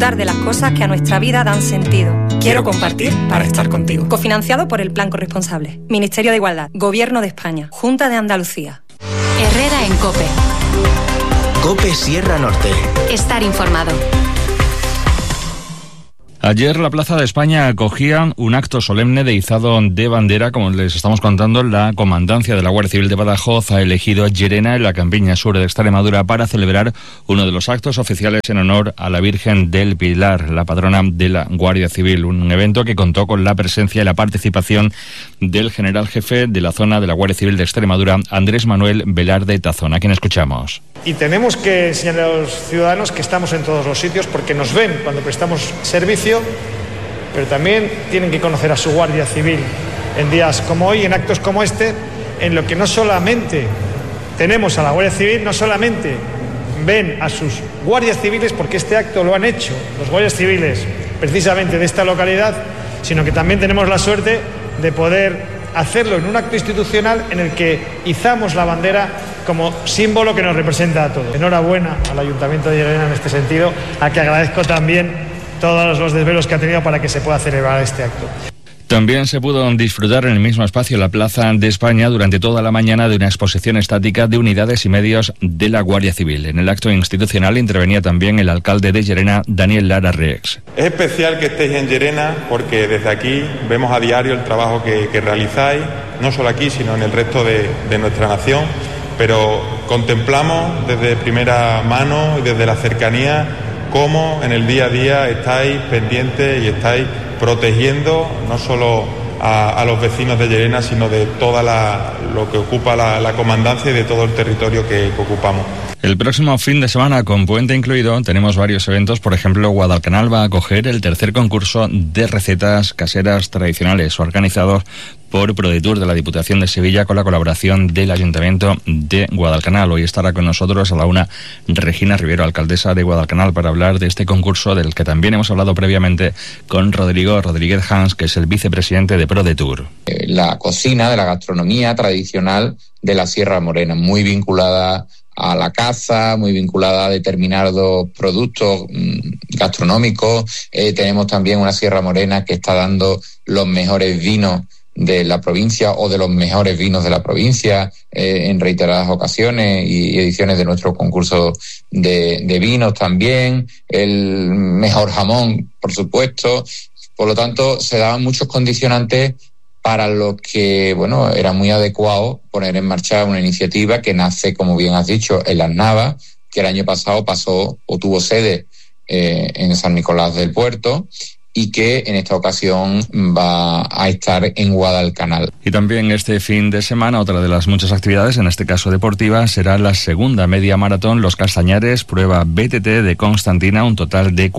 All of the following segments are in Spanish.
Dar de las cosas que a nuestra vida dan sentido. Quiero compartir para estar contigo. Cofinanciado por el Plan Corresponsable. Ministerio de Igualdad. Gobierno de España. Junta de Andalucía. Herrera en COPE. COPE Sierra Norte. Estar informado. Ayer la Plaza de España acogía un acto solemne de izado de bandera. Como les estamos contando, la Comandancia de la Guardia Civil de Badajoz ha elegido Llerena, en la campiña sur de Extremadura, para celebrar uno de los actos oficiales en honor a la Virgen del Pilar, la patrona de la Guardia Civil. Un evento que contó con la presencia y la participación del general jefe de la zona de la Guardia Civil de Extremadura, Andrés Manuel Velarde Tazón, a quien escuchamos. Y tenemos que enseñar a los ciudadanos que estamos en todos los sitios porque nos ven cuando prestamos servicio, pero también tienen que conocer a su Guardia Civil en días como hoy, en actos como este, en lo que no solamente tenemos a la Guardia Civil, no solamente ven a sus guardias civiles, porque este acto lo han hecho los guardias civiles precisamente de esta localidad, sino que también tenemos la suerte de poder hacerlo en un acto institucional en el que izamos la bandera como símbolo que nos representa a todos. Enhorabuena al Ayuntamiento de Llerena en este sentido, a que agradezco también todos los desvelos que ha tenido para que se pueda celebrar este acto. También se pudo disfrutar en el mismo espacio, la Plaza de España, durante toda la mañana de una exposición estática de unidades y medios de la Guardia Civil. En el acto institucional intervenía también el alcalde de Llerena, Daniel Lara Rex. Es especial que estéis en Llerena porque desde aquí vemos a diario el trabajo que realizáis, no solo aquí, sino en el resto de nuestra nación, pero contemplamos desde primera mano y desde la cercanía cómo en el día a día estáis pendientes y estáis protegiendo no solo a los vecinos de Llerena, sino de toda lo que ocupa la comandancia y de todo el territorio que ocupamos. El próximo fin de semana, con puente incluido, tenemos varios eventos. Por ejemplo, Guadalcanal va a acoger el tercer concurso de recetas caseras tradicionales, organizado por ProDetour de la Diputación de Sevilla, con la colaboración del Ayuntamiento de Guadalcanal. Hoy estará con nosotros a la una Regina Rivero, alcaldesa de Guadalcanal, para hablar de este concurso, del que también hemos hablado previamente con Rodrigo Rodríguez Hans, que es el vicepresidente de ProDetour. La cocina de la gastronomía tradicional de la Sierra Morena, muy vinculada a la caza, muy vinculada a determinados productos gastronómicos. Tenemos también una Sierra Morena que está dando los mejores vinos de la provincia o de los mejores vinos de la provincia en reiteradas ocasiones y ediciones de nuestro concurso de vinos también, el mejor jamón, por supuesto. Por lo tanto, se daban muchos condicionantes para lo que, era muy adecuado poner en marcha una iniciativa que nace, como bien has dicho, en Las Navas, que el año pasado pasó o tuvo sede en San Nicolás del Puerto, y que en esta ocasión va a estar en Guadalcanal. Y también este fin de semana, otra de las muchas actividades, en este caso deportiva, será la segunda media maratón Los Castañares, prueba BTT de Constantina, un total de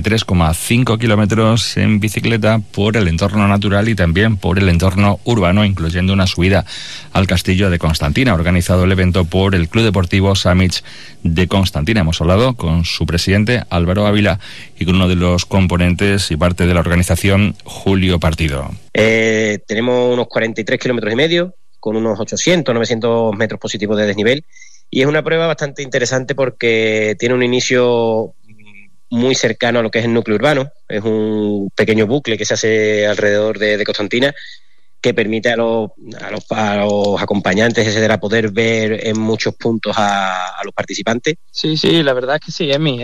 43,5 kilómetros en bicicleta por el entorno natural y también por el entorno urbano, incluyendo una subida al castillo de Constantina. Organizado el evento por el Club Deportivo Samics de Constantina. Hemos hablado con su presidente, Álvaro Ávila, y con uno de los componentes y parte de la organización, Julio Partido. Tenemos unos 43 kilómetros y medio, con unos 800, 900 metros positivos de desnivel, y es una prueba bastante interesante porque tiene un inicio muy cercano a lo que es el núcleo urbano. Es un pequeño bucle que se hace alrededor de Constantina, que permite a los acompañantes, etcétera, poder ver en muchos puntos a los participantes. Sí, la verdad es que sí, Emi.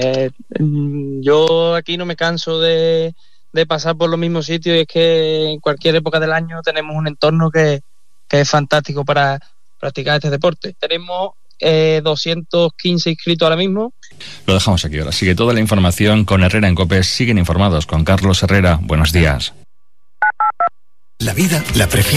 Yo aquí no me canso de pasar por los mismos sitios, y es que en cualquier época del año tenemos un entorno que es fantástico para practicar este deporte. Tenemos 215 inscritos ahora mismo. Lo dejamos aquí ahora. Sigue toda la información con Herrera en COPE. Siguen informados con Carlos Herrera. Buenos días. La vida la prefiero.